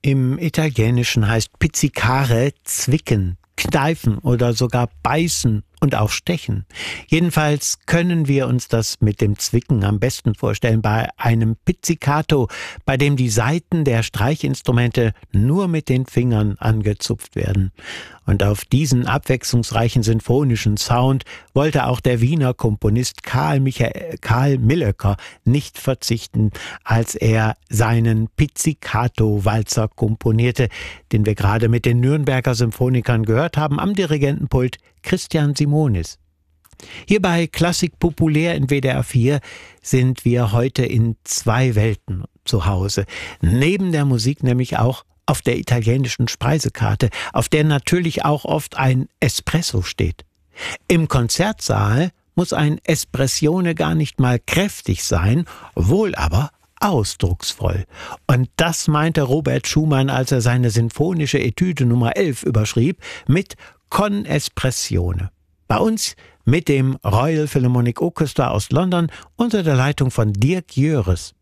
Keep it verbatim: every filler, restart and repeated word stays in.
Im Italienischen heißt pizzicare zwicken, kneifen oder sogar beißen und auch stechen. Jedenfalls können wir uns das mit dem Zwicken am besten vorstellen bei einem Pizzicato, bei dem die Saiten der Streichinstrumente nur mit den Fingern angezupft werden. Und auf diesen abwechslungsreichen sinfonischen Sound wollte auch der Wiener Komponist Karl, Michael, Karl Millöcker nicht verzichten, als er seinen Pizzicato-Walzer komponierte, den wir gerade mit den Nürnberger Symphonikern gehört haben, am Dirigentenpult Christian Simonis. Hier bei Klassik populär in W D R vier sind wir heute in zwei Welten zu Hause. Neben der Musik nämlich auch auf der italienischen Speisekarte, auf der natürlich auch oft ein Espresso steht. Im Konzertsaal muss ein Espressione gar nicht mal kräftig sein, wohl aber ausdrucksvoll. Und das meinte Robert Schumann, als er seine sinfonische Etüde Nummer elf überschrieb mit Con Espressione. Bei uns mit dem Royal Philharmonic Orchestra aus London unter der Leitung von Dirk Jöres.